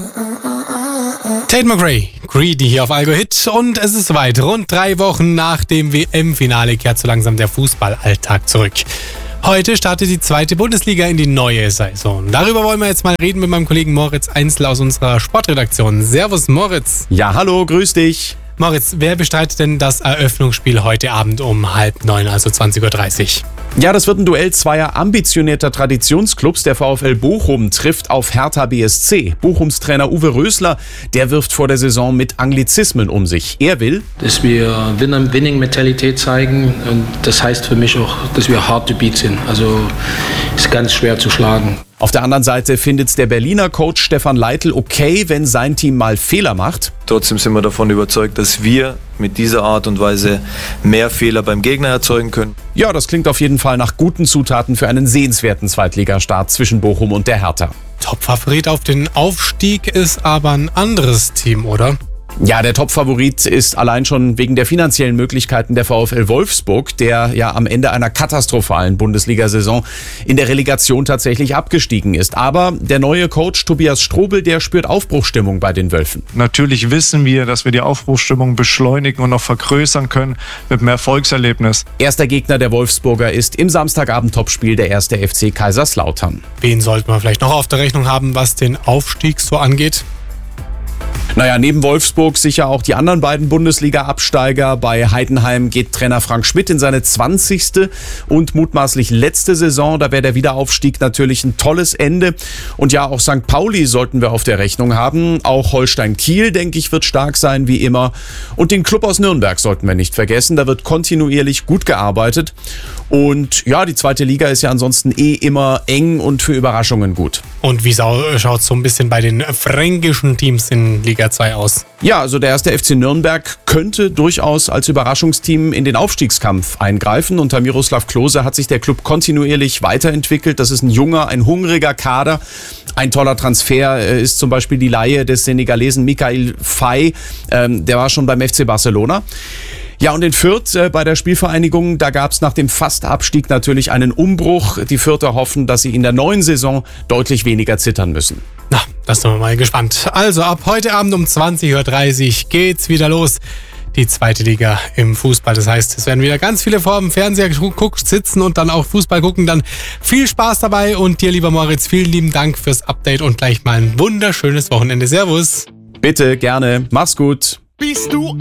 Tate McRae, Greedy hier auf Algo Hit und es ist soweit. Rund 3 Wochen nach dem WM-Finale kehrt so langsam der Fußballalltag zurück. Heute startet die 2. Bundesliga in die neue Saison. Darüber wollen wir jetzt mal reden mit meinem Kollegen Moritz Einzel aus unserer Sportredaktion. Servus Moritz. Ja, hallo, grüß dich. Moritz, wer bestreitet denn das Eröffnungsspiel heute Abend um 8:30, also 20:30 Uhr? Ja, das wird ein Duell zweier ambitionierter Traditionsclubs. Der VfL Bochum trifft auf Hertha BSC. Bochums Trainer Uwe Rösler, der wirft vor der Saison mit Anglizismen um sich. Er will, dass wir Winning-Mentalität zeigen, und das heißt für mich auch, dass wir hard to beat sind. Also ist ganz schwer zu schlagen. Auf der anderen Seite findet der Berliner Coach Stefan Leitl okay, wenn sein Team mal Fehler macht. Trotzdem sind wir davon überzeugt, dass wir mit dieser Art und Weise mehr Fehler beim Gegner erzeugen können. Ja, das klingt auf jeden Fall nach guten Zutaten für einen sehenswerten Zweitligastart zwischen Bochum und der Hertha. Topfavorit auf den Aufstieg ist aber ein anderes Team, oder? Ja, der Topfavorit ist allein schon wegen der finanziellen Möglichkeiten der VfL Wolfsburg, der ja am Ende einer katastrophalen Bundesliga-Saison in der Relegation tatsächlich abgestiegen ist. Aber der neue Coach Tobias Strobel, der spürt Aufbruchsstimmung bei den Wölfen. Natürlich wissen wir, dass wir die Aufbruchsstimmung beschleunigen und noch vergrößern können mit einem Erfolgserlebnis. Erster Gegner der Wolfsburger ist im Samstagabend-Topspiel der 1. FC Kaiserslautern. Wen sollte man vielleicht noch auf der Rechnung haben, was den Aufstieg so angeht? Naja, neben Wolfsburg sicher auch die anderen beiden Bundesliga-Absteiger. Bei Heidenheim geht Trainer Frank Schmidt in seine 20. und mutmaßlich letzte Saison. Da wäre der Wiederaufstieg natürlich ein tolles Ende. Und ja, auch St. Pauli sollten wir auf der Rechnung haben. Auch Holstein Kiel, denke ich, wird stark sein, wie immer. Und den Club aus Nürnberg sollten wir nicht vergessen. Da wird kontinuierlich gut gearbeitet. Und ja, die 2. Liga ist ja ansonsten immer eng und für Überraschungen gut. Und wie schaut es so ein bisschen bei den fränkischen Teams in Liga 2 aus? Ja, also der 1. FC Nürnberg könnte durchaus als Überraschungsteam in den Aufstiegskampf eingreifen. Unter Miroslav Klose hat sich der Club kontinuierlich weiterentwickelt. Das ist ein junger, ein hungriger Kader. Ein toller Transfer ist zum Beispiel die Leihe des Senegalesen Mikayil Faye. Der war schon beim FC Barcelona. Ja, und in Fürth bei der Spielvereinigung, da gab es nach dem Fastabstieg natürlich einen Umbruch. Die Fürther hoffen, dass sie in der neuen Saison deutlich weniger zittern müssen. Na, das sind wir mal gespannt. Also ab heute Abend um 20:30 Uhr geht's wieder los. Die 2. Liga im Fußball. Das heißt, es werden wieder ganz viele vor dem Fernseher sitzen und dann auch Fußball gucken. Dann viel Spaß dabei und dir, lieber Moritz, vielen lieben Dank fürs Update und gleich mal ein wunderschönes Wochenende. Servus. Bitte, gerne. Mach's gut. Bist du